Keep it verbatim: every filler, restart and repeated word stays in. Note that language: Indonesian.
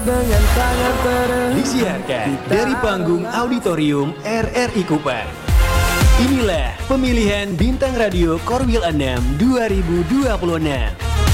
dengan tangan terus. Disiarkan dari panggung Auditorium R R I Kupang. Inilah pemilihan Bintang Radio Korwil enam dua ribu dua puluh enam.